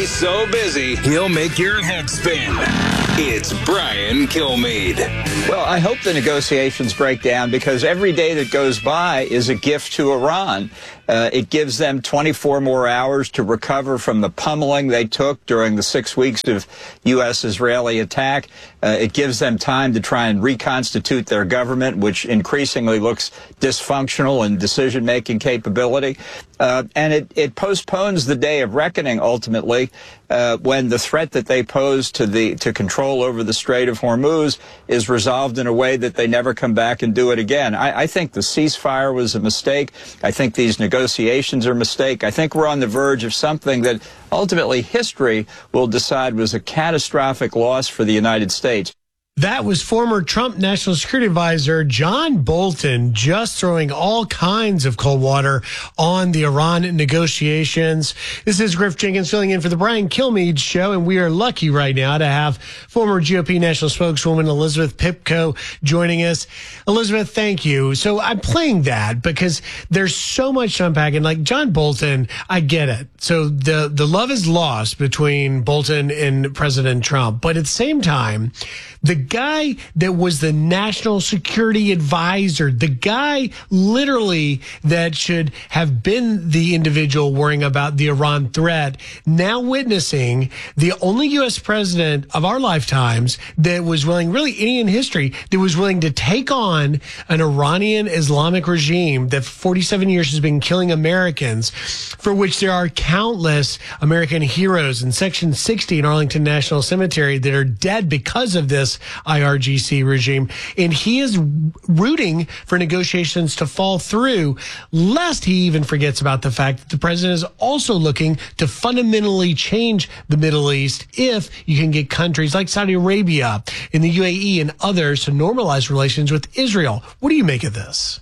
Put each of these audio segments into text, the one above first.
He's so busy, he'll make your head spin. It's Brian Kilmeade. Well, I hope the negotiations break down because every day that goes by is a gift to Iran. It gives them 24 more hours to recover from the pummeling they took during the 6 weeks of U.S.-Israeli attack. It gives them time to try and reconstitute their government, which increasingly looks dysfunctional in decision-making capability. And it postpones the day of reckoning, ultimately, when the threat that they pose to control over the Strait of Hormuz is resolved in a way that they never come back and do it again. I think the ceasefire was a mistake. I think these negotiations are a mistake. I think we're on the verge of something that ultimately history will decide was a catastrophic loss for the United States. That was former Trump National Security Advisor John Bolton just throwing all kinds of cold water on the Iran negotiations. This is Griff Jenkins filling in for the Brian Kilmeade Show, and we are lucky right now to have former GOP National Spokeswoman Elizabeth Pipko joining us. Elizabeth, thank you. So I'm playing that because there's so much to unpack, and like John Bolton, I get it. So the love is lost between Bolton and President Trump, but at the same time, the guy that was the national security advisor, the guy literally that should have been the individual worrying about the Iran threat, now witnessing the only U.S. president of our lifetimes that was willing, really any in history, that was willing to take on an Iranian Islamic regime that for 47 years has been killing Americans, for which there are countless American heroes in Section 60 in Arlington National Cemetery that are dead because of this IRGC regime, and he is rooting for negotiations to fall through, lest he even forgets about the fact that the president is also looking to fundamentally change the Middle East if you can get countries like Saudi Arabia and the UAE and others to normalize relations with Israel. What do you make of this?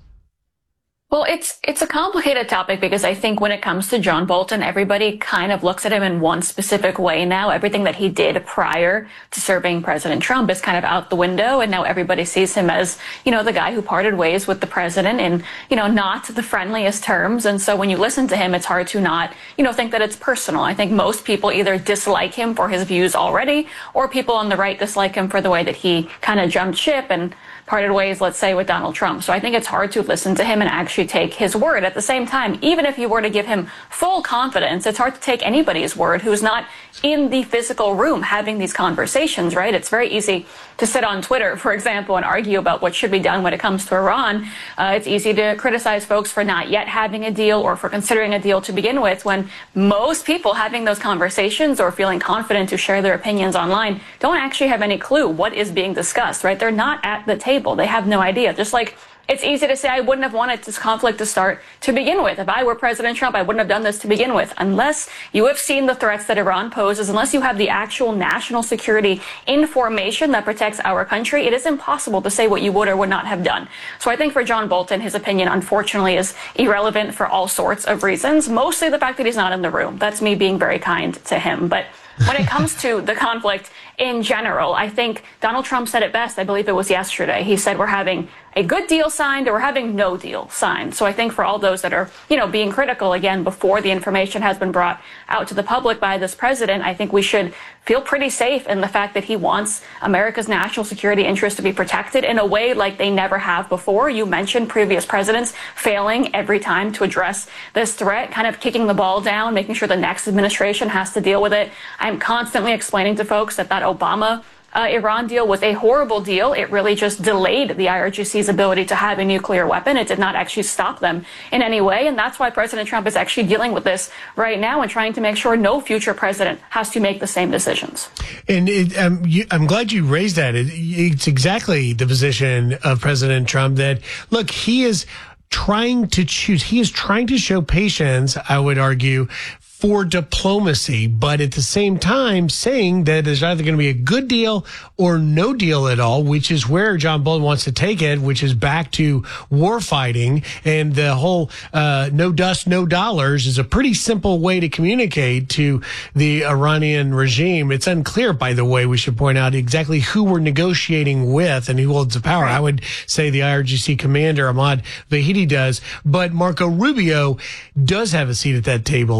Well, it's a complicated topic because I think when it comes to John Bolton, everybody kind of looks at him in one specific way now. Everything that he did prior to serving President Trump is kind of out the window, and now everybody sees him as, the guy who parted ways with the president in, not the friendliest terms. And so when you listen to him, it's hard to not, think that it's personal. I think most people either dislike him for his views already, or people on the right dislike him for the way that he kind of jumped ship and parted ways, let's say, with Donald Trump. So I think it's hard to listen to him and actually take his word. At the same time, even if you were to give him full confidence, it's hard to take anybody's word who's not in the physical room having these conversations, right? It's very easy to sit on Twitter, for example, and argue about what should be done when it comes to Iran. It's easy to criticize folks for not yet having a deal or for considering a deal to begin with, when most people having those conversations or feeling confident to share their opinions online don't actually have any clue what is being discussed, right? They're not at the table. They have no idea. Just like it's easy to say, I wouldn't have wanted this conflict to start to begin with. If I were President Trump, I wouldn't have done this to begin with. Unless you have seen the threats that Iran poses, unless you have the actual national security information that protects our country, it is impossible to say what you would or would not have done. So I think for John Bolton, his opinion, unfortunately, is irrelevant for all sorts of reasons. Mostly the fact that he's not in the room. That's me being very kind to him. But when it comes to the conflict in general, I think Donald Trump said it best. I believe it was yesterday. He said we're having a good deal signed or we're having no deal signed. So I think for all those that are, being critical again before the information has been brought out to the public by this president, I think we should feel pretty safe in the fact that he wants America's national security interests to be protected in a way like they never have before. You mentioned previous presidents failing every time to address this threat, kind of kicking the ball down, making sure the next administration has to deal with it. I'm constantly explaining to folks that Obama Iran deal was a horrible deal. It really just delayed the IRGC's ability to have a nuclear weapon. It did not actually stop them in any way. And that's why President Trump is actually dealing with this right now and trying to make sure no future president has to make the same decisions. And I'm glad you raised that. It's exactly the position of President Trump that, look, he is trying to choose. He is trying to show patience, I would argue, for diplomacy, but at the same time saying that there's either going to be a good deal or no deal at all, which is where John Bolton wants to take it, which is back to war fighting. And the whole no dust, no dollars is a pretty simple way to communicate to the Iranian regime. It's unclear, by the way, we should point out exactly who we're negotiating with and who holds the power. I would say the IRGC commander, Ahmad Vahidi, does, but Marco Rubio does have a seat at that table. He is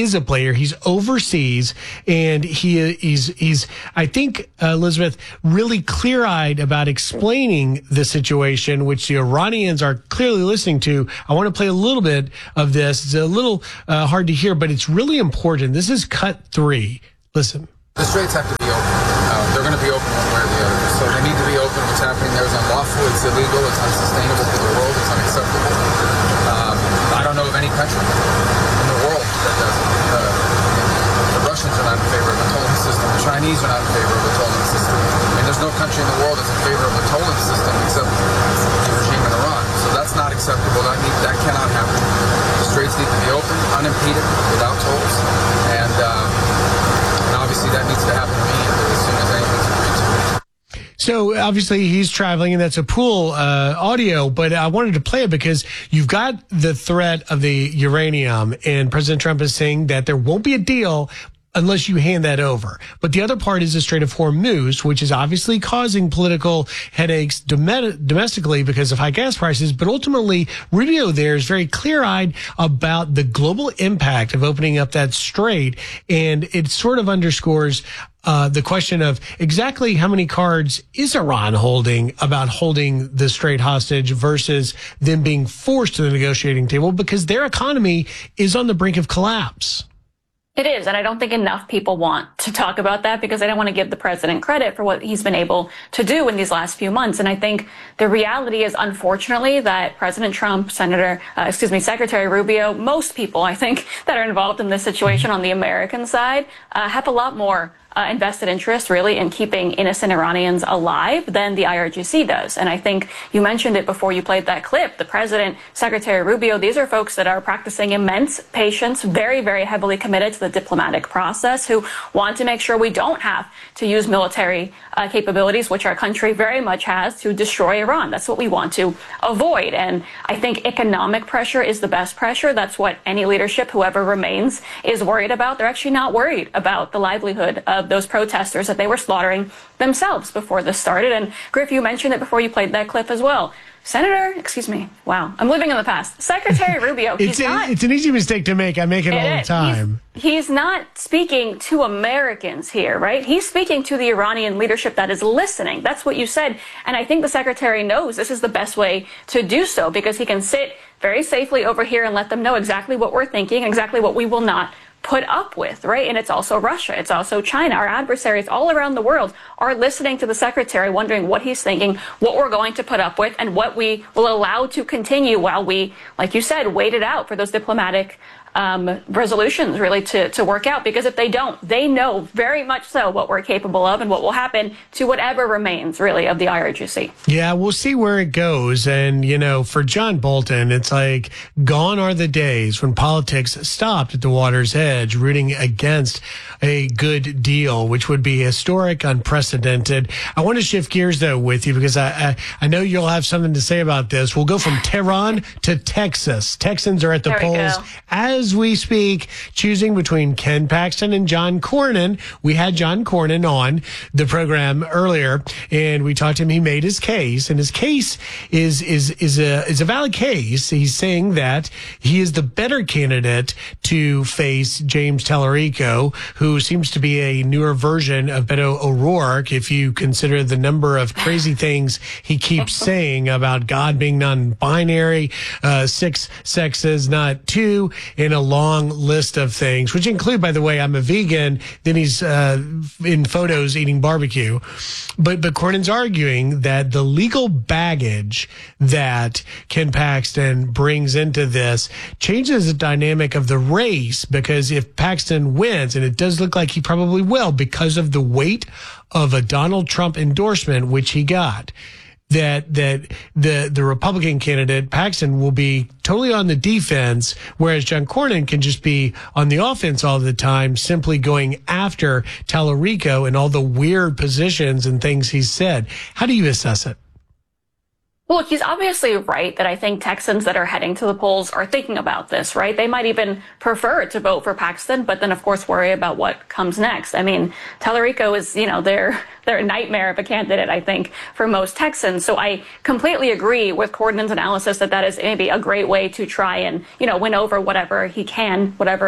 is a player. He's overseas, and he's I think, Elizabeth, really clear-eyed about explaining the situation, which the Iranians are clearly listening to. I want to play a little bit of this. It's a little hard to hear, but it's really important. This is cut 3. Listen. The straits have to be open. They're going to be open one way or the other. So they need to be open. What's happening there is unlawful. It's illegal. It's unsustainable for the world. It's unacceptable. I don't know of any country in the world that does it. The Russians are not in favor of a tolling system. The Chinese are not in favor of a tolling system. And there's no country in the world that's in favor of a tolling system except the regime in Iran. So that's not acceptable. That cannot happen. The straits need to be open, unimpeded, without tolls. And obviously that needs to happen immediately as soon as anything's agreed to. So obviously he's traveling, and that's a pool audio, but I wanted to play it because you've got the threat of the uranium, and President Trump is saying that there won't be a deal unless you hand that over. But the other part is the Strait of Hormuz, which is obviously causing political headaches domestically because of high gas prices. But ultimately, Rubio there is very clear-eyed about the global impact of opening up that strait. And it sort of underscores the question of exactly how many cards is Iran holding about holding the strait hostage versus them being forced to the negotiating table, because their economy is on the brink of collapse. It is, and I don't think enough people want to talk about that because I don't want to give the president credit for what he's been able to do in these last few months. And I think the reality is, unfortunately, that President Trump, Secretary Rubio, most people, I think, that are involved in this situation on the American side have a lot more invested interest, really, in keeping innocent Iranians alive than the IRGC does. And I think you mentioned it before you played that clip. The president, Secretary Rubio, these are folks that are practicing immense patience, very, very heavily committed to the diplomatic process, who want to make sure we don't have to use military capabilities, which our country very much has, to destroy Iran. That's what we want to avoid. And I think economic pressure is the best pressure. That's what any leadership, whoever remains, is worried about. They're actually not worried about the livelihood of those protesters that they were slaughtering themselves before this started. And Griff, you mentioned it before you played that clip as well. Wow, I'm living in the past. Secretary Rubio, it's an easy mistake to make. I make it all the time. He's not speaking to Americans here, right? He's speaking to the Iranian leadership that is listening. That's what you said. And I think the secretary knows this is the best way to do so, because he can sit very safely over here and let them know exactly what we're thinking, exactly what we will not put up with, right? And it's also Russia. It's also China. Our adversaries all around the world are listening to the secretary, wondering what he's thinking, what we're going to put up with, and what we will allow to continue while we, like you said, wait it out for those diplomatic resolutions really to work out. Because if they don't, they know very much so what we're capable of and what will happen to whatever remains really of the IRGC. Yeah, we'll see where it goes. And, you know, for John Bolton, it's like gone are the days when politics stopped at the water's edge, rooting against a good deal, which would be historic, unprecedented. I want to shift gears, though, with you, because I know you'll have something to say about this. We'll go from Tehran to Texas. Texans are at the polls as we speak, choosing between Ken Paxton and John Cornyn. We had John Cornyn on the program earlier, and we talked to him. He made his case, and his case is a valid case. He's saying that he is the better candidate to face James Tallarico, who seems to be a newer version of Beto O'Rourke, if you consider the number of crazy things he keeps saying about God being non-binary, 6 sexes, not 2, and a long list of things, which include, by the way, I'm a vegan. Then he's in photos eating barbecue. But Cornyn's arguing that the legal baggage that Ken Paxton brings into this changes the dynamic of the race, because if Paxton wins, and it does look like he probably will because of the weight of a Donald Trump endorsement, which he got, that the Republican candidate, Paxton, will be totally on the defense, whereas John Cornyn can just be on the offense all the time, simply going after Tallarico and all the weird positions and things he's said. How do you assess it? Well, he's obviously right that I think Texans that are heading to the polls are thinking about this, right? They might even prefer to vote for Paxton, but then, of course, worry about what comes next. I mean, Tallarico is, their nightmare of a candidate, I think, for most Texans. So I completely agree with Cornyn's analysis that is maybe a great way to try and, win over whatever he can, whatever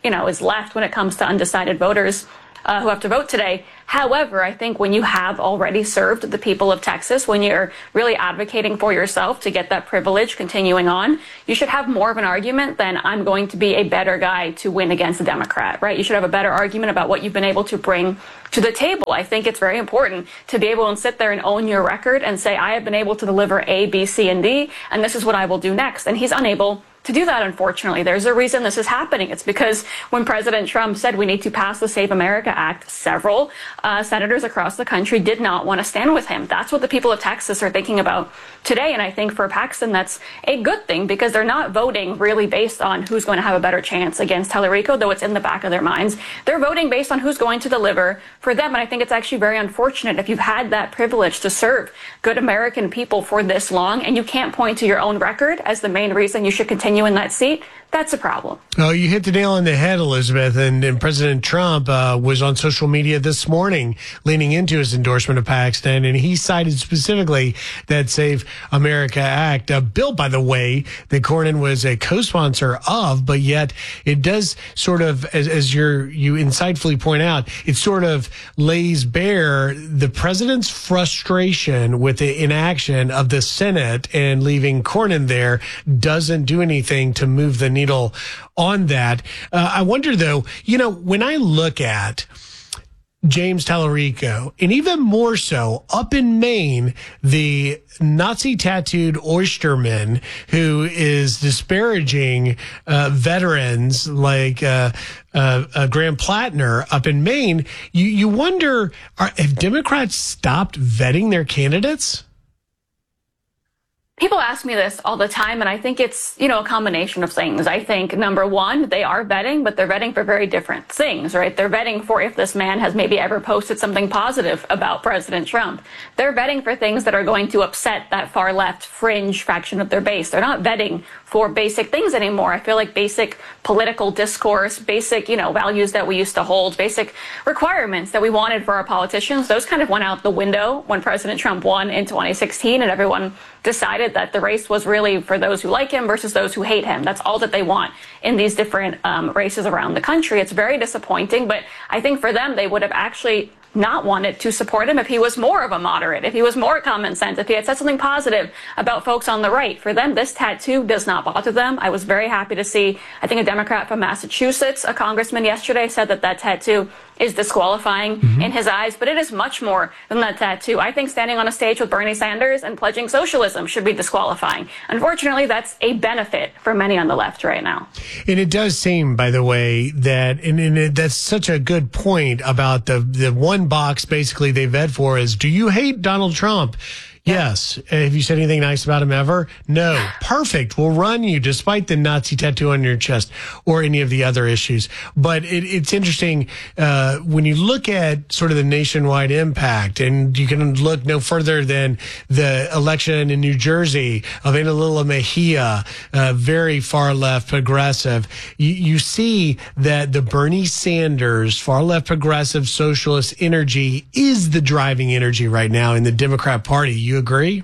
is left when it comes to undecided voters who have to vote today. However, I think when you have already served the people of Texas, when you're really advocating for yourself to get that privilege continuing on, you should have more of an argument than I'm going to be a better guy to win against a Democrat, right? You should have a better argument about what you've been able to bring to the table. I think it's very important to be able to sit there and own your record and say, I have been able to deliver A, B, C, and D, and this is what I will do next. And he's unable to do that, unfortunately. There's a reason this is happening. It's because when President Trump said we need to pass the Save America Act, several senators across the country did not want to stand with him. That's what the people of Texas are thinking about today. And I think for Paxton, that's a good thing because they're not voting really based on who's going to have a better chance against Tellerico, though it's in the back of their minds. They're voting based on who's going to deliver for them. And I think it's actually very unfortunate if you've had that privilege to serve good American people for this long and you can't point to your own record as the main reason you should continue in that seat. That's a problem. Oh, you hit the nail on the head, Elizabeth. And President Trump was on social media this morning leaning into his endorsement of Paxton, and he cited specifically that Save America Act, a bill, by the way, that Cornyn was a co-sponsor of, but yet it does sort of, as you insightfully point out, it sort of lays bare the president's frustration with the inaction of the Senate, and leaving Cornyn there doesn't do anything to move the needle on that. I wonder, though, when I look at James Tellerico, and even more so up in Maine, the Nazi tattooed oysterman who is disparaging veterans like Graham Plattner up in Maine, you wonder, have Democrats stopped vetting their candidates? People ask me this all the time, and I think it's, a combination of things. I think, number one, they are vetting, but they're vetting for very different things, right? They're vetting for if this man has maybe ever posted something positive about President Trump. They're vetting for things that are going to upset that far left fringe fraction of their base. They're not vetting for basic things anymore. I feel like basic political discourse, basic, values that we used to hold, basic requirements that we wanted for our politicians, those kind of went out the window when President Trump won in 2016 and everyone decided that the race was really for those who like him versus those who hate him. That's all that they want in these different races around the country. It's very disappointing, but I think for them, they would have actually not wanted to support him if he was more of a moderate, if he was more common sense, if he had said something positive about folks on the right. For them, this tattoo does not bother them. I was very happy to see, I think a Democrat from Massachusetts, a congressman yesterday, said that tattoo is disqualifying in his eyes, but it is much more than that tattoo. I think standing on a stage with Bernie Sanders and pledging socialism should be disqualifying. Unfortunately, that's a benefit for many on the left right now. And it does seem, by the way, that, that's such a good point about the one box basically they vet for is, do you hate Donald Trump? Yes. Have you said anything nice about him ever? No. Perfect. We'll run you despite the Nazi tattoo on your chest or any of the other issues. But it's interesting when you look at sort of the nationwide impact, and you can look no further than the election in New Jersey of Ana Lila Mejia, very far left progressive. You see that the Bernie Sanders far left progressive socialist energy is the driving energy right now in the Democrat Party. You agree?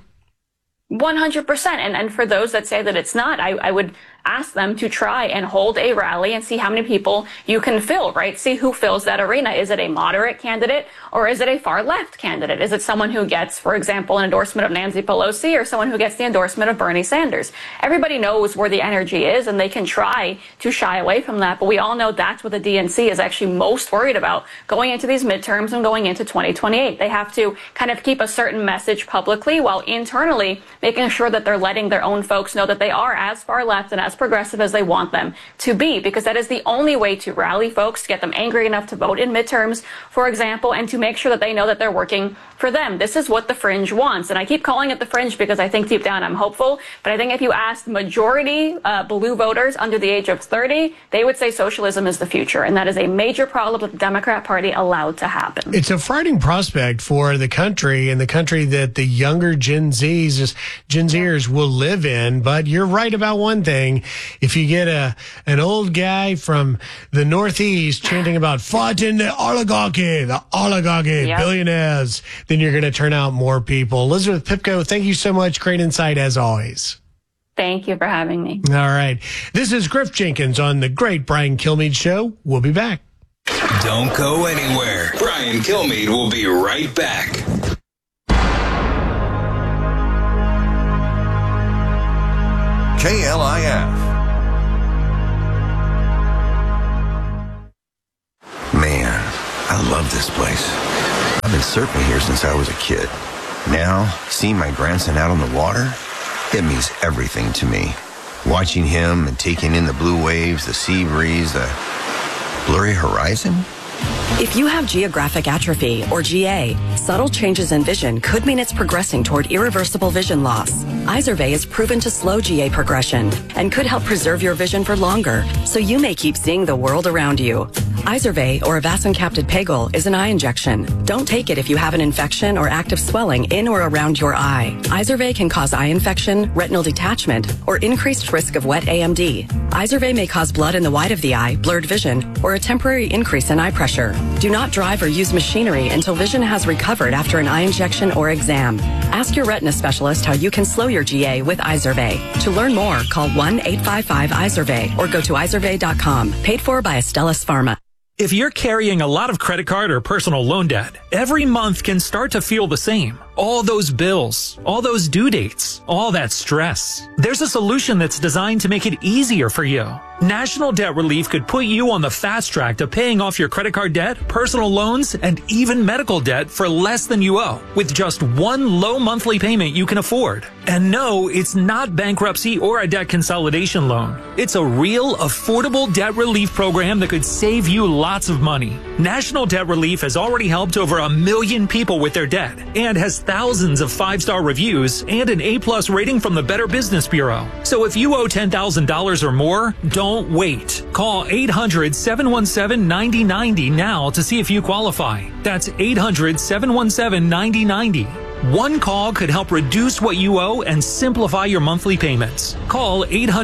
100%. And for those that say that it's not, I would ask them to try and hold a rally and see how many people you can fill, right? See who fills that arena. Is it a moderate candidate or is it a far left candidate? Is it someone who gets, for example, an endorsement of Nancy Pelosi or someone who gets the endorsement of Bernie Sanders? Everybody knows where the energy is and they can try to shy away from that. But we all know that's what the DNC is actually most worried about going into these midterms and going into 2028. They have to kind of keep a certain message publicly while internally making sure that they're letting their own folks know that they are as far left and as progressive as they want them to be, because that is the only way to rally folks, to get them angry enough to vote in midterms, for example, and to make sure that they know that they're working for them. This is what the fringe wants. And I keep calling it the fringe because I think deep down I'm hopeful. But I think if you asked majority blue voters under the age of 30, they would say socialism is the future. And that is a major problem that the Democrat Party allowed to happen. It's a frightening prospect for the country, and the country that the younger Gen Zers will live in. But you're right about one thing. If you get an old guy from the Northeast chanting about fighting the oligarchy, Yep. billionaires, then you're going to turn out more people. Elizabeth Pipko, thank you so much. Great insight as always. Thank you for having me. All right. This is Griff Jenkins on The Great Brian Kilmeade Show. We'll be back. Don't go anywhere. Brian Kilmeade will be right back. KLIF. Man, I love this place. I've been surfing here since I was a kid. Now, seeing my grandson out on the water, it means everything to me. Watching him and taking in the blue waves, the sea breeze, the blurry horizon. If you have geographic atrophy, or GA, subtle changes in vision could mean it's progressing toward irreversible vision loss. Izervay is proven to slow GA progression and could help preserve your vision for longer, so you may keep seeing the world around you. Izervay, or avacincaptad pegol, is an eye injection. Don't take it if you have an infection or active swelling in or around your eye. Izervay can cause eye infection, retinal detachment, or increased risk of wet AMD. Izervay may cause blood in the white of the eye, blurred vision, or a temporary increase in eye pressure. Do not drive or use machinery until vision has recovered after an eye injection or exam. Ask your retina specialist how you can slow your GA with Izervay. To learn more, call 1-855-IZERVAY or go to izervay.com. Paid for by Astellas Pharma. If you're carrying a lot of credit card or personal loan debt, every month can start to feel the same. All those bills, all those due dates, all that stress. There's a solution that's designed to make it easier for you. National Debt Relief could put you on the fast track to paying off your credit card debt, personal loans, and even medical debt for less than you owe, with just one low monthly payment you can afford. And no, it's not bankruptcy or a debt consolidation loan. It's a real, affordable debt relief program that could save you lots of money. National Debt Relief has already helped over 1 million people with their debt and has thousands of 5-star reviews and an A+ rating from the Better Business Bureau. So if you owe $10,000 or more, don't wait. Call 800-717-9090 now to see if you qualify. That's 800-717-9090. One call could help reduce what you owe and simplify your monthly payments. Call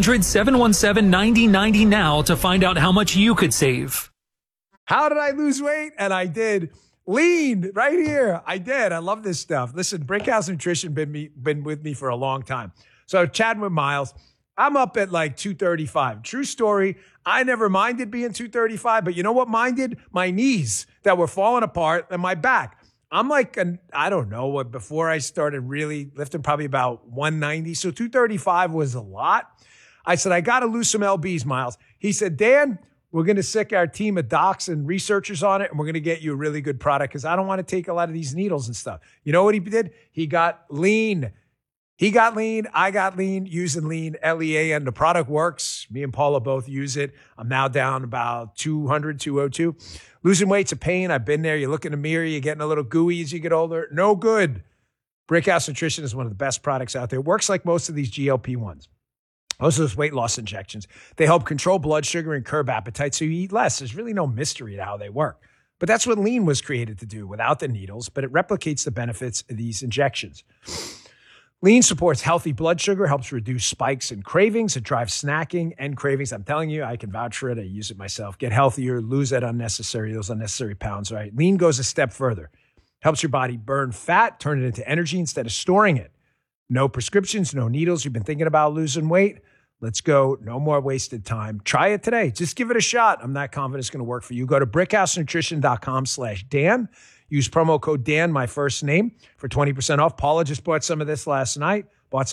800-717-9090 now to find out how much you could save. How did I lose weight? And I did. Lean right here. I did. I love this stuff. Listen, Brickhouse Nutrition been with me for a long time. So chatting with Miles, I'm up at like 235. True story. I never minded being 235, but you know what minded? My knees that were falling apart and my back. I'm like, I don't know what, before I started really lifting, probably about 190. So 235 was a lot. I said, I got to lose some LBs, Miles. He said, Dan, we're going to sick our team of docs and researchers on it, and we're going to get you a really good product because I don't want to take a lot of these needles and stuff. You know what he did? He got lean. He got lean. I got lean using lean, L-E-A-N. The product works. Me and Paula both use it. I'm now down about 200, 202. Losing weight's a pain. I've been there. You look in the mirror, you're getting a little gooey as you get older. No good. Brickhouse Nutrition is one of the best products out there. It works like most of these GLP-1s. Most of those weight loss injections. They help control blood sugar and curb appetite so you eat less. There's really no mystery to how they work. But that's what lean was created to do without the needles, but it replicates the benefits of these injections. Lean supports healthy blood sugar, helps reduce spikes and cravings. It drives snacking and cravings. I'm telling you, I can vouch for it. I use it myself. Get healthier, lose those unnecessary pounds, right? Lean goes a step further. Helps your body burn fat, turn it into energy instead of storing it. No prescriptions, no needles. You've been thinking about losing weight? Let's go. No more wasted time. Try it today. Just give it a shot. I'm not confident it's going to work for you. Go to brickhousenutrition.com/Dan. Use promo code Dan, my first name, for 20% off. Paula just bought some of this last night.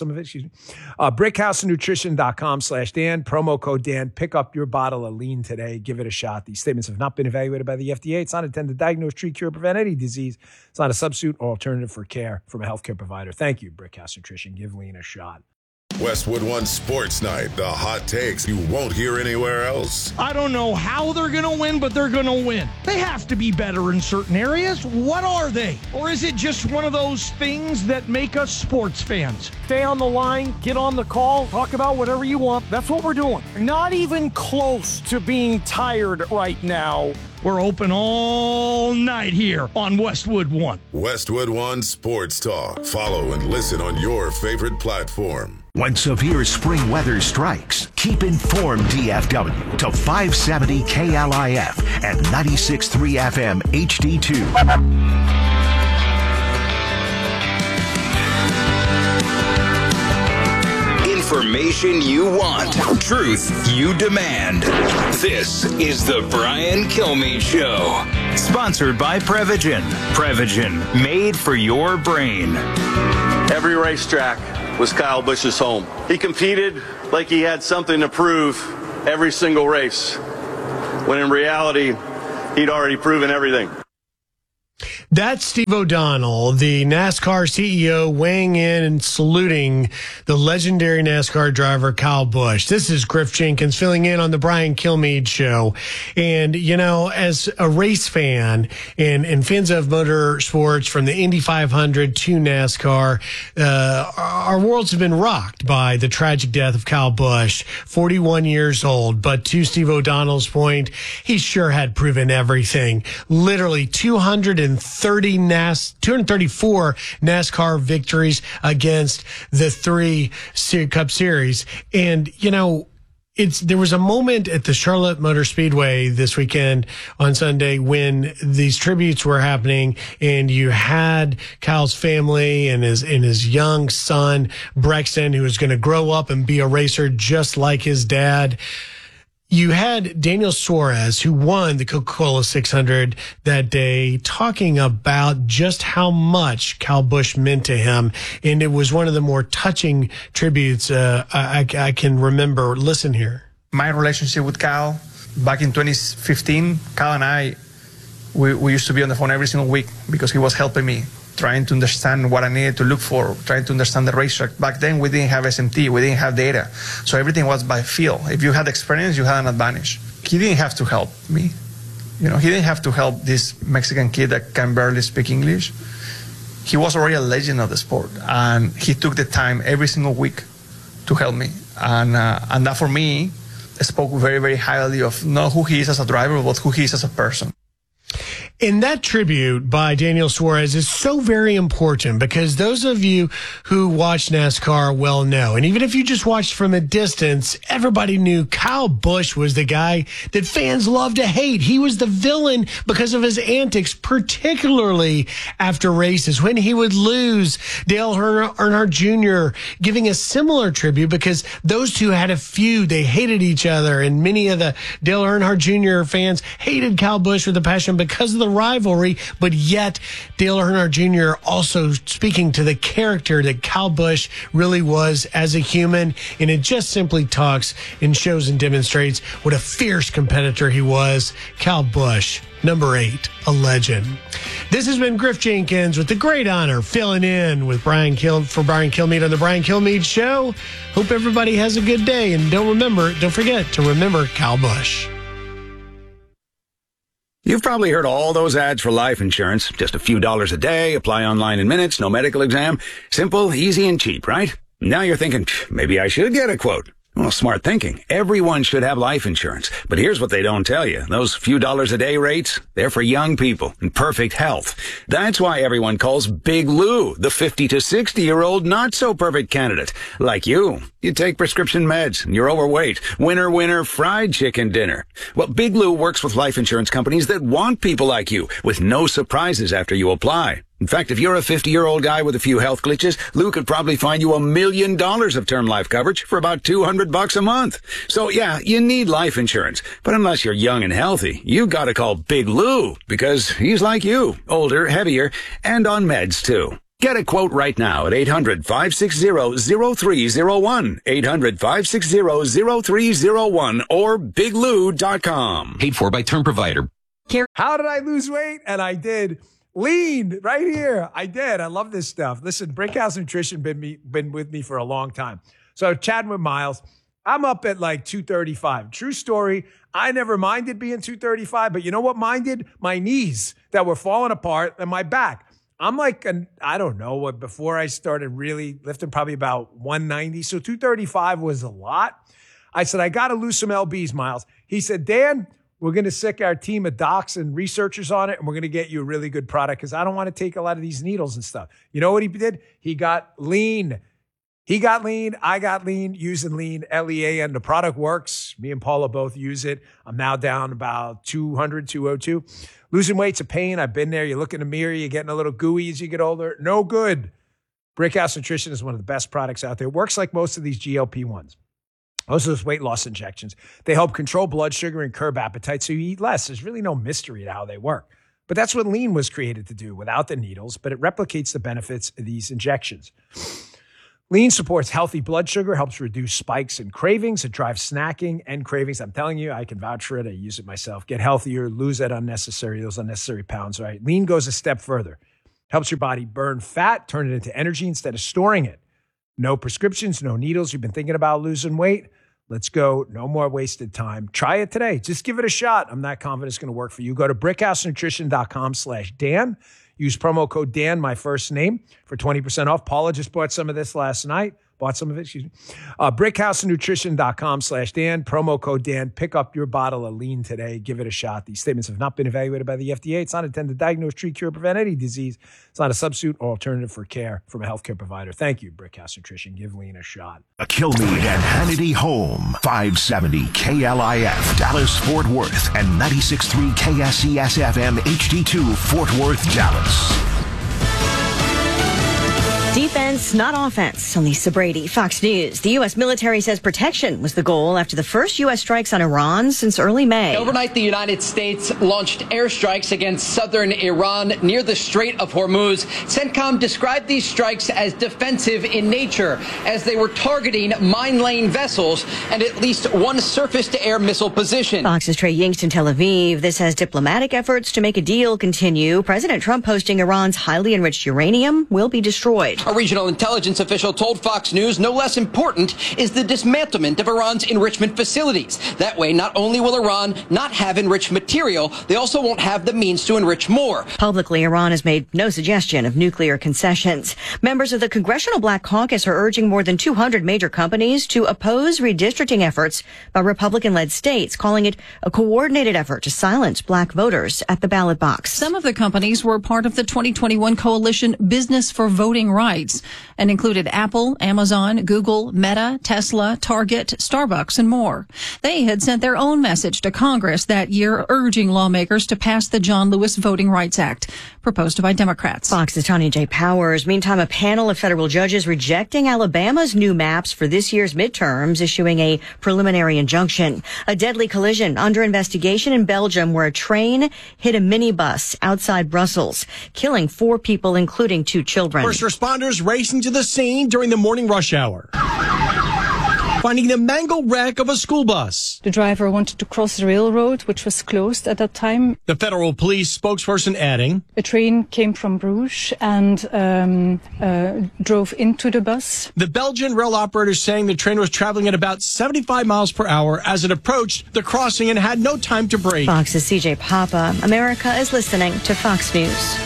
brickhousenutrition.com/Dan. Promo code Dan. Pick up your bottle of lean today. Give it a shot. These statements have not been evaluated by the FDA. It's not intended to diagnose, treat, cure, prevent any disease. It's not a substitute or alternative for care from a healthcare provider. Thank you, Brickhouse Nutrition. Give lean a shot. Westwood One Sports Night, the hot takes you won't hear anywhere else. I don't know how they're going to win, but they're going to win. They have to be better in certain areas. What are they? Or is it just one of those things that make us sports fans? Stay on the line, get on the call, talk about whatever you want. That's what we're doing. Not even close to being tired right now. We're open all night here on Westwood One. Westwood One Sports Talk. Follow and listen on your favorite platform. When severe spring weather strikes, keep informed DFW to 570 KLIF and 96.3 FM HD2. Information you want. Truth you demand. This is the Brian Kilmeade Show. Sponsored by Prevagen. Prevagen, made for your brain. Every racetrack was Kyle Busch's home. He competed like he had something to prove every single race, when in reality, he'd already proven everything. That's Steve O'Donnell, the NASCAR CEO, weighing in and saluting the legendary NASCAR driver Kyle Busch. This is Griff Jenkins filling in on the Brian Kilmeade Show. And, you know, as a race fan and fans of motorsports from the Indy 500 to NASCAR, our worlds have been rocked by the tragic death of Kyle Busch, 41 years old. But to Steve O'Donnell's point, he sure had proven everything. Literally 234 NASCAR victories against the 3 Cup Series. And, you know, there was a moment at the Charlotte Motor Speedway this weekend on Sunday when these tributes were happening, and you had Kyle's family and his young son, Brexton, who is going to grow up and be a racer just like his dad. You had Daniel Suarez, who won the Coca-Cola 600 that day, talking about just how much Kyle Busch meant to him. And it was one of the more touching tributes I can remember. Listen here. My relationship with Kyle back in 2015, Kyle and I, we used to be on the phone every single week because he was helping me, trying to understand what I needed to look for, trying to understand the racetrack. Back then, we didn't have SMT, we didn't have data. So everything was by feel. If you had experience, you had an advantage. He didn't have to help me. You know, he didn't have to help this Mexican kid that can barely speak English. He was already a legend of the sport, and he took the time every single week to help me. And that, for me, spoke very, very highly of not who he is as a driver, but who he is as a person. And that tribute by Daniel Suarez is so very important because those of you who watch NASCAR well know, and even if you just watched from a distance, everybody knew Kyle Busch was the guy that fans love to hate. He was the villain because of his antics, particularly after races when he would lose. Dale Earnhardt Jr. giving a similar tribute because those two had a feud. They hated each other, and many of the Dale Earnhardt Jr. fans hated Kyle Busch with a passion because of the rivalry, but yet Dale Earnhardt Jr. also speaking to the character that Kyle Busch really was as a human, and it just simply talks and shows and demonstrates what a fierce competitor he was. Kyle Busch, number 8, a legend. This has been Griff Jenkins with the great honor filling in with Brian Kilmeade on the Brian Kilmeade Show. Hope everybody has a good day, and don't forget to remember Kyle Busch. You've probably heard all those ads for life insurance. Just a few dollars a day, apply online in minutes, no medical exam. Simple, easy, and cheap, right? Now you're thinking, maybe I should get a quote. Well, smart thinking. Everyone should have life insurance. But here's what they don't tell you. Those few dollars a day rates, they're for young people in perfect health. That's why everyone calls Big Lou the 50 to 60-year-old not-so-perfect candidate. Like you. You take prescription meds, and you're overweight. Winner, fried chicken dinner. Well, Big Lou works with life insurance companies that want people like you, with no surprises after you apply. In fact, if you're a 50-year-old guy with a few health glitches, Lou could probably find you $1 million of term life coverage for about $200 a month. So yeah, you need life insurance. But unless you're young and healthy, you gotta call Big Lou, because he's like you, older, heavier, and on meds too. Get a quote right now at 800-560-0301, 800-560-0301, or biglou.com. Paid for by term provider. How did I lose weight? And I did. Lean right here. I did. I love this stuff. Listen, Brinkhouse Nutrition been with me for a long time. So chatting with Miles, I'm up at like 235. True story. I never minded being 235, but you know what minded? My knees that were falling apart and my back. I'm like, I don't know what, before I started really lifting, probably about 190. So 235 was a lot. I said, I got to lose some LBs, Miles. He said, Dan, we're going to sick our team of docs and researchers on it, and we're going to get you a really good product because I don't want to take a lot of these needles and stuff. You know what he did? He got lean. I got lean, using lean, LEAN. The product works. Me and Paula both use it. I'm now down about 200, 202. Losing weight's a pain. I've been there. You look in the mirror, you're getting a little gooey as you get older. No good. Brickhouse Nutrition is one of the best products out there. It works like most of these GLP-1s. Most of those weight loss injections. They help control blood sugar and curb appetite so you eat less. There's really no mystery to how they work. But that's what Lean was created to do without the needles, but it replicates the benefits of these injections. Lean supports healthy blood sugar, helps reduce spikes and cravings. It drives snacking and cravings. I'm telling you, I can vouch for it. I use it myself. Get healthier, lose those unnecessary pounds, right? Lean goes a step further. Helps your body burn fat, turn it into energy instead of storing it. No prescriptions, no needles. You've been thinking about losing weight? Let's go. No more wasted time. Try it today. Just give it a shot. I'm not confident it's going to work for you. Go to brickhousenutrition.com/Dan. Use promo code Dan, my first name, for 20% off. Paula just bought some of this last night. brickhousenutrition.com/Dan. Promo code Dan. Pick up your bottle of Lean today. Give it a shot. These statements have not been evaluated by the FDA. It's not intended to diagnose, treat, cure, prevent any disease. It's not a substitute or alternative for care from a healthcare provider. Thank you, Brickhouse Nutrition. Give Lean a shot. Kilmeade and Hannity home. 570 KLIF, Dallas, Fort Worth, and 96.3 KSES FM HD2, Fort Worth, Dallas. Defense, not offense. I'm Lisa Brady, Fox News. The U.S. military says protection was the goal after the first U.S. strikes on Iran since early May. Overnight, the United States launched airstrikes against southern Iran near the Strait of Hormuz. CENTCOM described these strikes as defensive in nature, as they were targeting mine-laying vessels and at least one surface-to-air missile position. Fox's Trey Yingst in Tel Aviv. This has diplomatic efforts to make a deal continue. President Trump posting Iran's highly enriched uranium will be destroyed. A regional intelligence official told Fox News no less important is the dismantlement of Iran's enrichment facilities. That way, not only will Iran not have enriched material, they also won't have the means to enrich more. Publicly, Iran has made no suggestion of nuclear concessions. Members of the Congressional Black Caucus are urging more than 200 major companies to oppose redistricting efforts by Republican-led states, calling it a coordinated effort to silence black voters at the ballot box. Some of the companies were part of the 2021 coalition Business for Voting Rights and included Apple, Amazon, Google, Meta, Tesla, Target, Starbucks, and more. They had sent their own message to Congress that year urging lawmakers to pass the John Lewis Voting Rights Act, proposed by Democrats. Fox's Tanya J. Powers. Meantime, a panel of federal judges rejecting Alabama's new maps for this year's midterms, issuing a preliminary injunction. A deadly collision under investigation in Belgium where a train hit a minibus outside Brussels, killing 4 people, including 2 children. First responders racing to the scene during the morning rush hour, finding the mangled wreck of a school bus. The driver wanted to cross the railroad, which was closed at that time. The federal police spokesperson adding, a train came from Bruges and drove into the bus. The Belgian rail operator saying the train was traveling at about 75 miles per hour as it approached the crossing and had no time to brake. Fox's CJ Papa. America is listening to Fox News.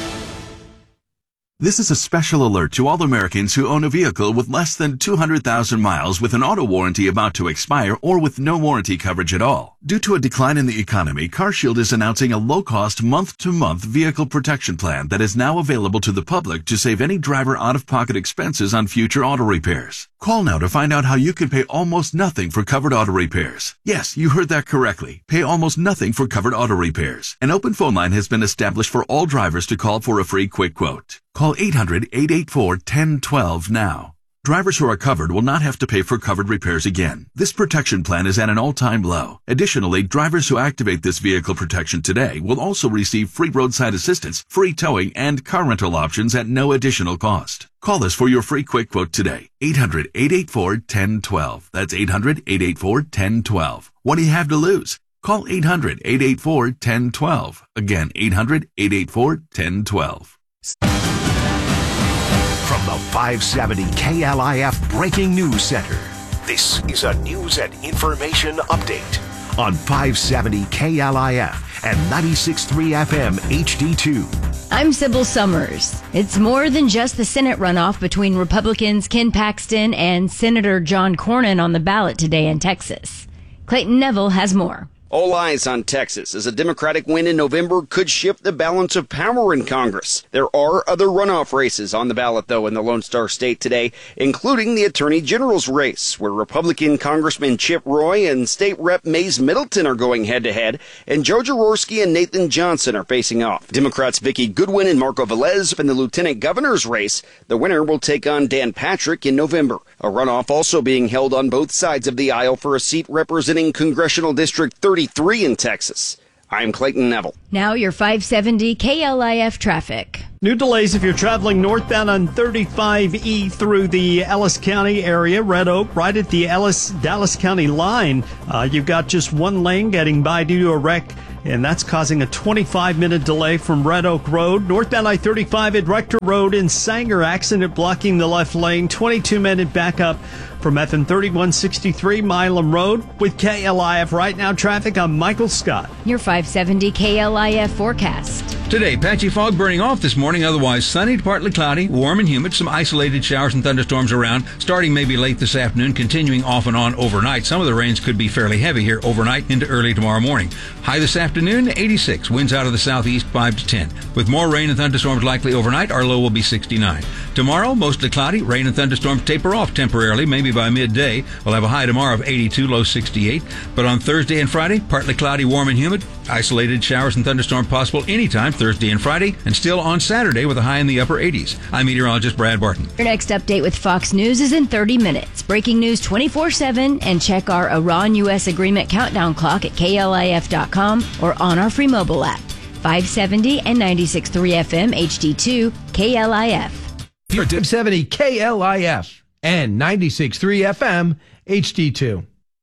This is a special alert to all Americans who own a vehicle with less than 200,000 miles with an auto warranty about to expire or with no warranty coverage at all. Due to a decline in the economy, CarShield is announcing a low-cost month-to-month vehicle protection plan that is now available to the public to save any driver out-of-pocket expenses on future auto repairs. Call now to find out how you can pay almost nothing for covered auto repairs. Yes, you heard that correctly. Pay almost nothing for covered auto repairs. An open phone line has been established for all drivers to call for a free quick quote. Call 800-884-1012 now. Drivers who are covered will not have to pay for covered repairs again. This protection plan is at an all-time low. Additionally, drivers who activate this vehicle protection today will also receive free roadside assistance, free towing, and car rental options at no additional cost. Call us for your free quick quote today. 800-884-1012. That's 800-884-1012. What do you have to lose? Call 800-884-1012. Again, 800-884-1012. From the 570 KLIF Breaking News Center, this is a news and information update on 570 KLIF and 96.3 FM HD2. I'm Sybil Summers. It's more than just the Senate runoff between Republicans Ken Paxton and Senator John Cornyn on the ballot today in Texas. Clayton Neville has more. All eyes on Texas as a Democratic win in November could shift the balance of power in Congress. There are other runoff races on the ballot, though, in the Lone Star State today, including the Attorney General's race, where Republican Congressman Chip Roy and State Rep Mays Middleton are going head-to-head, and Joe Jaworski and Nathan Johnson are facing off. Democrats Vicki Goodwin and Marco Velez in the Lieutenant Governor's race. The winner will take on Dan Patrick in November. A runoff also being held on both sides of the aisle for a seat representing Congressional District 33 in Texas. I'm Clayton Neville. Now your 570 KLIF traffic. New delays if you're traveling northbound on 35E through the Ellis County area. Red Oak, right at the Ellis-Dallas County line. You've got just one lane getting by due to a wreck, and that's causing a 25-minute delay from Red Oak Road. Northbound I-35 at Rector Road in Sanger, accident blocking the left lane. 22-minute backup from FM 3163 Milam Road. With KLIF right now traffic, I'm Michael Scott. Your 570 KLIF forecast. Today, patchy fog burning off this morning, otherwise sunny to partly cloudy, warm and humid, some isolated showers and thunderstorms around, starting maybe late this afternoon, continuing off and on overnight. Some of the rains could be fairly heavy here overnight into early tomorrow morning. High this afternoon, 86. Winds out of the southeast, 5 to 10. With more rain and thunderstorms likely overnight, our low will be 69. Tomorrow, mostly cloudy, rain and thunderstorms taper off temporarily, maybe by midday. We'll have a high tomorrow of 82, low 68. But on Thursday and Friday, partly cloudy, warm and humid. Isolated showers and thunderstorms possible anytime Thursday and Friday, and still on Saturday with a high in the upper 80s. I'm meteorologist Brad Barton. Your next update with Fox News is in 30 minutes. Breaking news 24/7, and check our Iran-U.S. agreement countdown clock at KLIF.com or on our free mobile app. 570 and 96.3 FM HD2 KLIF. 570 KLIF and 96.3 FM HD2.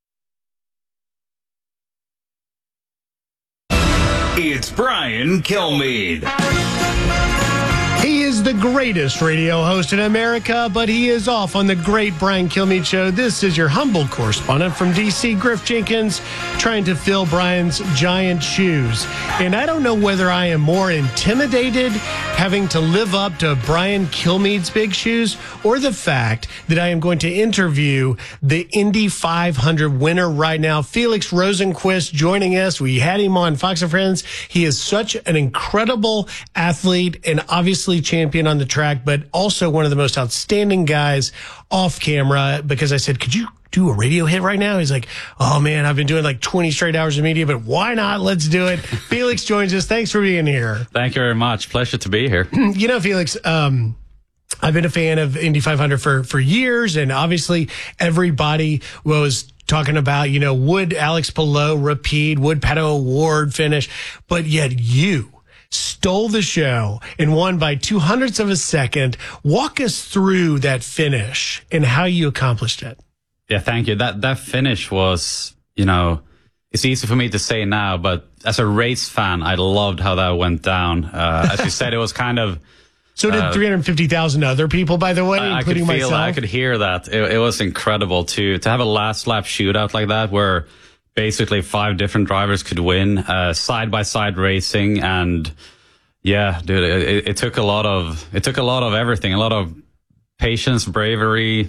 It's Brian Kilmeade. He is the greatest radio host in America, but he is off on the great Brian Kilmeade Show. This is your humble correspondent from D.C., Griff Jenkins, trying to fill Brian's giant shoes. And I don't know whether I am more intimidated having to live up to Brian Kilmeade's big shoes, or the fact that I am going to interview the Indy 500 winner right now, Felix Rosenqvist, joining us. We had him on Fox and Friends. He is such an incredible athlete and obviously champion on the track, but also one of the most outstanding guys off camera, because I said, could you do a radio hit right now? He's like, oh man, I've been doing like 20 straight hours of media, but why not? Let's do it. Felix joins us. Thanks for being here. Thank you very much. Pleasure to be here. You know, Felix, I've been a fan of Indy 500 for years, and obviously everybody was talking about, you know, would Alex Palou repeat? Would Pato O'Ward finish? But yet you stole the show and won by 0.02 of a second. Walk us through that finish and how you accomplished it. Yeah, thank you. That finish was, you know, it's easy for me to say now, but as a race fan, I loved how that went down. As you said, it was kind of... So did 350,000 other people, by the way, including myself. I could hear that. It was incredible to have a last lap shootout like that, where basically 5 different drivers could win, side by side racing. And yeah, dude, it took a lot of everything, a lot of patience, bravery.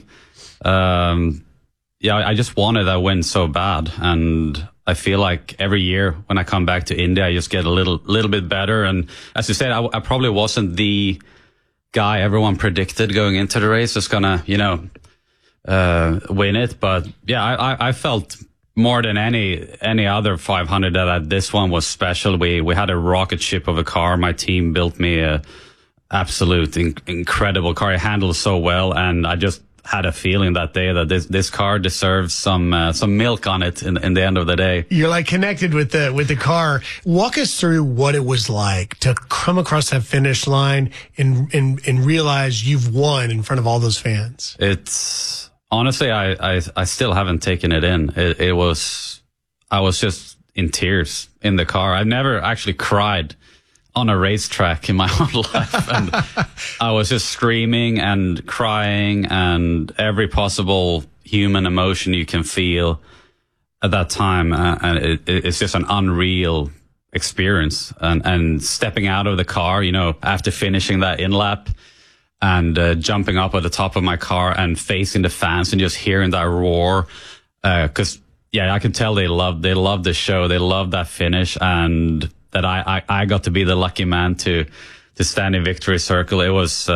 Yeah, I just wanted that win so bad. And I feel like every year when I come back to India, I just get a little bit better. And as you said, I probably wasn't the guy everyone predicted going into the race was gonna, you know, win it. But yeah, I felt more than any other 500 that this one was special. We had a rocket ship of a car. My team built me a absolute incredible car. It handled so well, and I just had a feeling that day that this car deserves some milk on it in the end of the day. You're like connected with the car. Walk us through what it was like to come across that finish line and realize you've won in front of all those fans. It's honestly, I still haven't taken it in. I was just in tears in the car. I've never actually cried on a racetrack in my whole life, and I was just screaming and crying and every possible human emotion you can feel at that time, and it's just an unreal experience. And stepping out of the car, you know, after finishing that in lap, and jumping up at the top of my car and facing the fans and just hearing that roar, because yeah, I can tell they loved the show. They loved that finish, and that I got to be the lucky man to stand in victory circle. It was,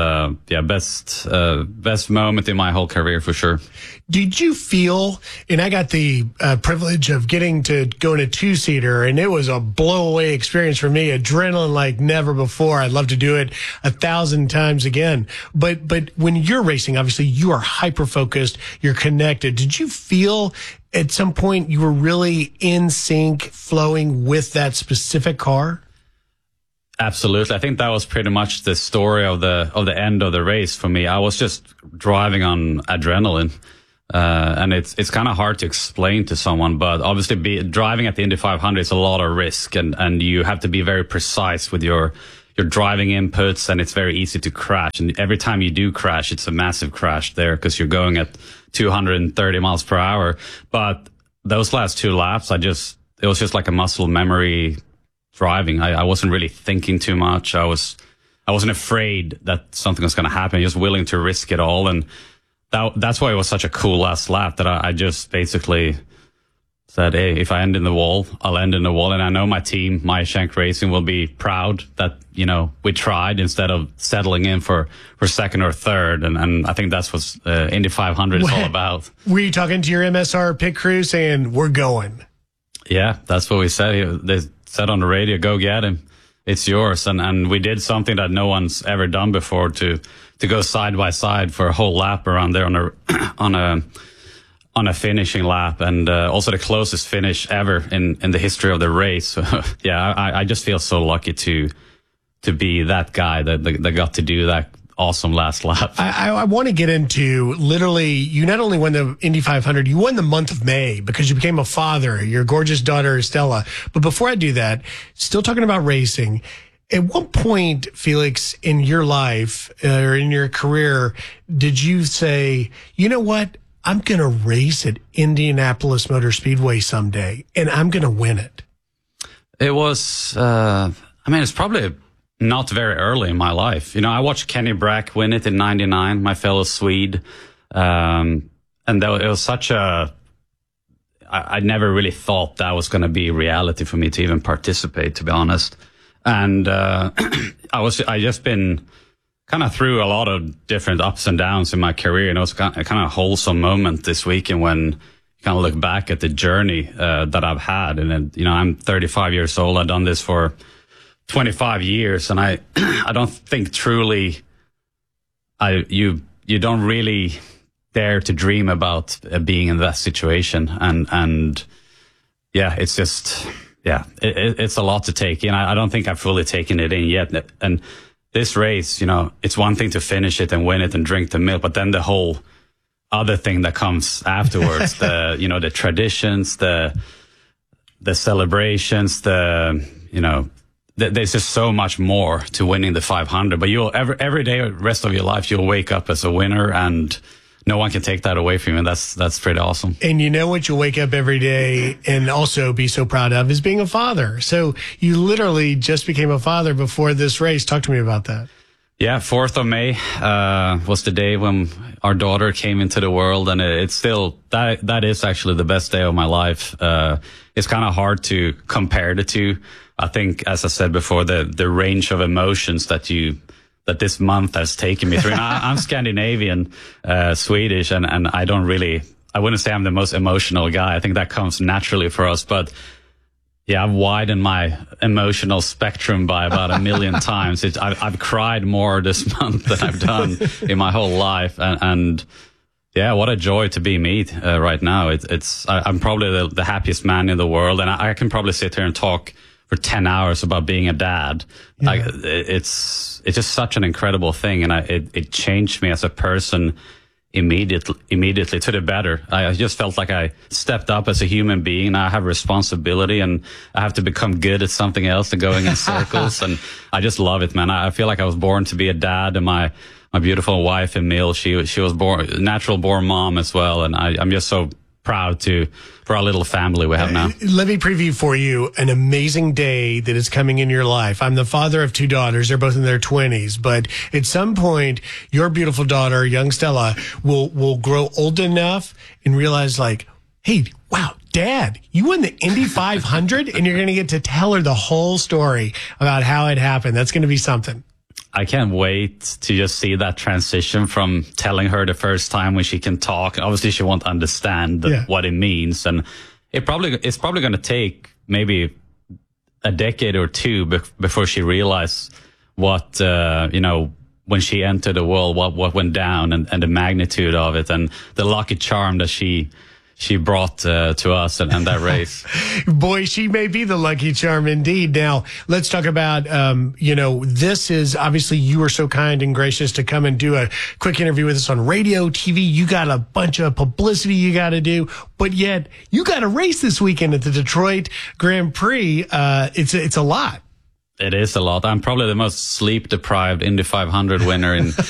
best moment in my whole career for sure. Did you feel, and I got the privilege of getting to go in a 2-seater, and it was a blow-away experience for me, adrenaline like never before. I'd love to do it 1,000 times again. But when you're racing, obviously you are hyper-focused, you're connected. Did you feel at some point you were really in sync, flowing with that specific car? Absolutely. I think that was pretty much the story of the end of the race for me. I was just driving on adrenaline. And it's kind of hard to explain to someone, but obviously driving at the Indy 500 is a lot of risk, and you have to be very precise with your driving inputs, and it's very easy to crash. And every time you do crash, it's a massive crash there because you're going at 230 miles per hour. But those last 2 laps, it was just like a muscle memory driving. I wasn't really thinking too much. I wasn't afraid that something was going to happen. Just willing to risk it all. And that's why it was such a cool last lap, that I just basically said, hey, if I end in the wall, I'll end in the wall. And I know my team, Meyer Shank Racing, will be proud that, we tried instead of settling in for second or third. And I think that's what Indy 500 is all about. Were you talking to your MSR pit crew saying, we're going? Yeah, that's what we said. They said on the radio, go get him. It's yours. And we did something that no one's ever done before, to go side by side for a whole lap around there on a finishing lap, and also the closest finish ever in the history of the race. So, yeah, I just feel so lucky to be that guy that got to do that awesome last lap. I want to get into, literally, you not only won the Indy 500, you won the month of May because you became a father, your gorgeous daughter, Stella. But before I do that, still talking about racing, at what point, Felix, in your life or in your career, did you say, you know what, I'm going to race at Indianapolis Motor Speedway someday, and I'm going to win it? It was, it's probably not very early in my life. I watched Kenny Brack win it in 99, my fellow Swede. And it was such I never really thought that was going to be reality for me to even participate, to be honest. And I just been kind of through a lot of different ups and downs in my career, and it was a kind of wholesome moment this weekend when you kind of look back at the journey that I've had. And then, I'm 35 years old. I've done this for 25 years, and I don't think truly you don't really dare to dream about being in that situation. And yeah, it's just. Yeah, it's a lot to take in. I don't think I've fully taken it in yet. And this race, it's one thing to finish it and win it and drink the milk, but then the whole other thing that comes afterwards, the traditions, the celebrations, there's just so much more to winning the 500. But every day, rest of your life, you'll wake up as a winner, and no one can take that away from you. That's pretty awesome. And what you'll wake up every day and also be so proud of is being a father. So you literally just became a father before this race. Talk to me about that. Yeah, 4th of May was the day when our daughter came into the world, and it's still, that is actually the best day of my life. It's kind of hard to compare the two. I think, as I said before, the range of emotions that this month has taken me through. And I'm Scandinavian, Swedish, and I wouldn't say I'm the most emotional guy. I think that comes naturally for us. But yeah, I've widened my emotional spectrum by about 1 million times. I've cried more this month than I've done in my whole life. And yeah, what a joy to be me right now. I'm probably the happiest man in the world. And I can probably sit here and talk for 10 hours about being a dad. Yeah. It's just such an incredible thing. And it changed me as a person immediately to the better. I just felt like I stepped up as a human being. I have responsibility, and I have to become good at something else than going in circles. And I just love it, man. I feel like I was born to be a dad, and my beautiful wife, Emil, she was natural born mom as well. And I'm just so proud for our little family we have now. Let me preview for you an amazing day that is coming in your life. I'm the father of 2 daughters. They're both in their 20s, but at some point, your beautiful daughter, young Stella, will grow old enough and realize, like, hey, wow, Dad, you won the Indy 500, and you're going to get to tell her the whole story about how it happened. That's going to be something. I can't wait to just see that transition from telling her the first time when she can talk. Obviously, she won't understand what it means. And it's probably going to take maybe a decade or two before she realizes what, when she entered the world, what went down and the magnitude of it and the lucky charm that she brought to us and that race. Boy, she may be the lucky charm indeed. Now, let's talk about, this is obviously you were so kind and gracious to come and do a quick interview with us on radio, TV. You got a bunch of publicity you got to do, but yet you got a race this weekend at the Detroit Grand Prix. It's a lot. It is a lot. I'm probably the most sleep-deprived Indy 500 winner in